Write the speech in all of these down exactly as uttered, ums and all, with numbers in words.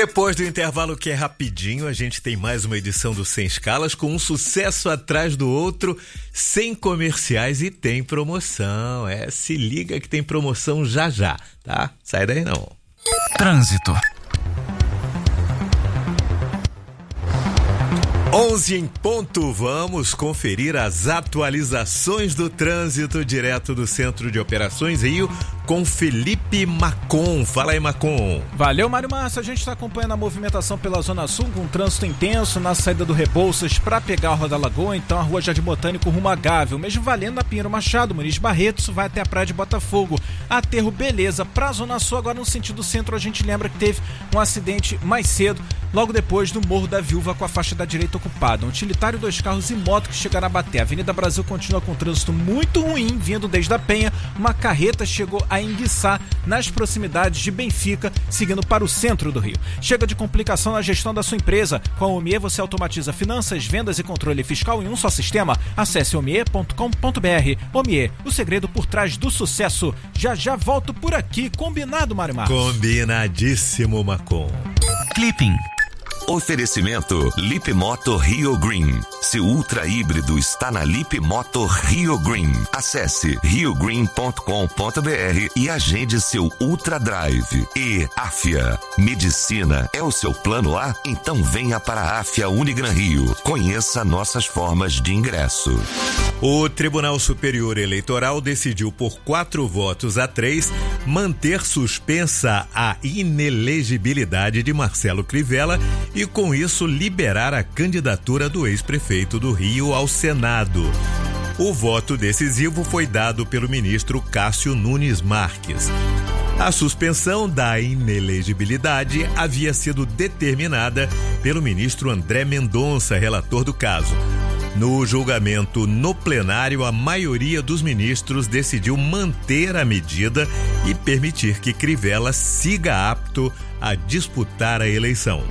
Depois do intervalo que é rapidinho, a gente tem mais uma edição do Sem Escalas com um sucesso atrás do outro, sem comerciais e tem promoção. É, se liga que tem promoção já já, tá? Sai daí não. Trânsito. onze em ponto, vamos conferir as atualizações do trânsito direto do Centro de Operações Rio com Felipe Macon. Fala aí, Macon. Valeu, Mário Márcio. A gente está acompanhando a movimentação pela Zona Sul com trânsito intenso na saída do Rebouças para pegar a Rua da Lagoa, então a Rua Jardim Botânico rumo a Gávea. O mesmo valendo na Pinheiro Machado, Muniz Barretos, vai até a Praia de Botafogo. Aterro Beleza para a Zona Sul, agora no sentido centro, a gente lembra que teve um acidente mais cedo, logo depois do Morro da Viúva com a faixa da direita ocupada. Um utilitário, dois carros e moto que chegaram a bater. A Avenida Brasil continua com trânsito muito ruim, vindo desde a Penha. Uma carreta chegou a enguiçar nas proximidades de Benfica, seguindo para o centro do Rio. Chega de complicação na gestão da sua empresa. Com a Omie você automatiza finanças, vendas e controle fiscal em um só sistema. Acesse omie ponto com ponto br. Omie, o segredo por trás do sucesso. Já já volto por aqui. Combinado, Mário Marcos? Combinadíssimo, Macon. Clipping. Oferecimento Lip Moto Rio Green. Seu ultra híbrido está na Lip Moto Rio Green. Acesse rio green ponto com ponto br e agende seu Ultra Drive. E Afia. Medicina é o seu plano A? Então venha para a Afia Unigran Rio. Conheça nossas formas de ingresso. O Tribunal Superior Eleitoral decidiu por quatro votos a três manter suspensa a inelegibilidade de Marcelo Crivella e com isso liberar a candidatura do ex-prefeito do Rio ao Senado. O voto decisivo foi dado pelo ministro Cássio Nunes Marques. A suspensão da inelegibilidade havia sido determinada pelo ministro André Mendonça, relator do caso. No julgamento no plenário, a maioria dos ministros decidiu manter a medida e permitir que Crivella siga apto a disputar a eleição.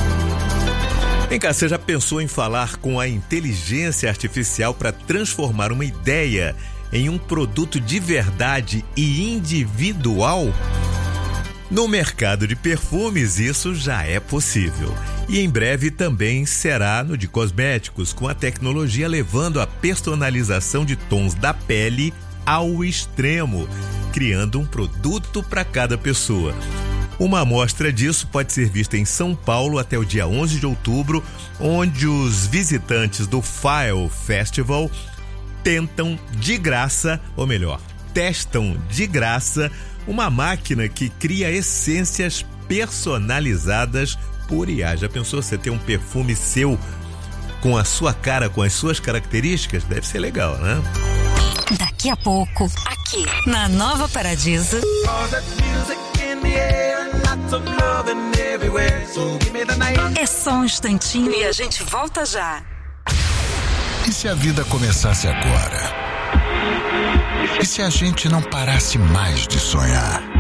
Vem cá, você já pensou em falar com a inteligência artificial para transformar uma ideia em um produto de verdade e individual? No mercado de perfumes, isso já é possível. E em breve também será no de cosméticos, com a tecnologia levando a personalização de tons da pele ao extremo, criando um produto para cada pessoa. Uma amostra disso pode ser vista em São Paulo até o dia onze de outubro, onde os visitantes do File Festival tentam de graça, ou melhor, testam de graça, uma máquina que cria essências personalizadas por I A. Já pensou você ter um perfume seu com a sua cara, com as suas características? Deve ser legal, né? Daqui a pouco, aqui na Nova Paradiso. É só um instantinho e a gente volta já. E se a vida começasse agora? E se a gente não parasse mais de sonhar?